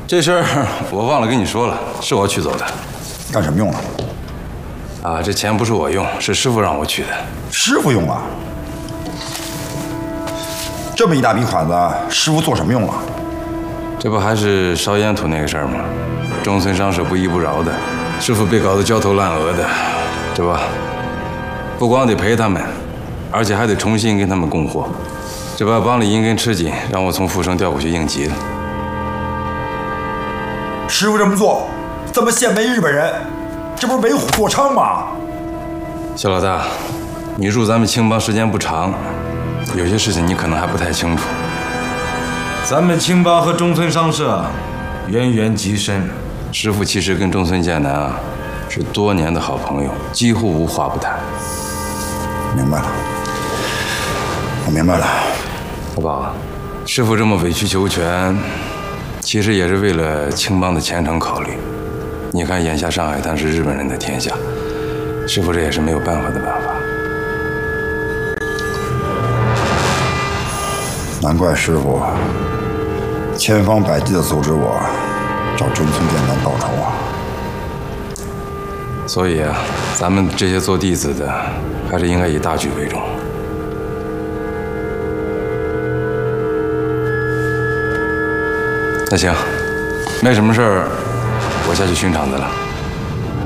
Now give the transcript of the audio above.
这事儿我忘了跟你说了，是我取走的。 干什么用了？ 啊，这钱不是我用，是师傅让我取的。 师傅用了？这么一大笔款子，师傅做什么用了？ 这不还是烧烟土那个事儿吗？中村商社不依不饶的，师傅被搞得焦头烂额的，这不，不光得赔他们，而且还得重新跟他们供货。这把帮里银根吃紧，让我从富生调过去应急了。 师傅这么做，这么献媚日本人，这不是为虎作伥吗？ 肖老大，你入咱们青帮时间不长，有些事情你可能还不太清楚。咱们青帮和中村商社渊源极深，师傅其实跟中村健男啊是多年的好朋友，几乎无话不谈。 明白了，我明白了。 老宝，师傅这么委曲求全，其实也是为了青帮的前程考虑。你看，眼下上海滩是日本人的天下，师傅这也是没有办法的办法。 难怪师傅千方百计地阻止我找中村健男报仇啊！ 所以啊，咱们这些做弟子的，还是应该以大局为重。那行，没什么事儿，我下去巡场子了。